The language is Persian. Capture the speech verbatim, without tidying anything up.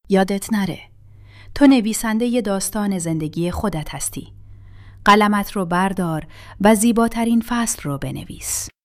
یادت نره، تو نویسنده ی داستان زندگی خودت هستی. قلمت رو بردار و زیباترین فصل رو بنویس.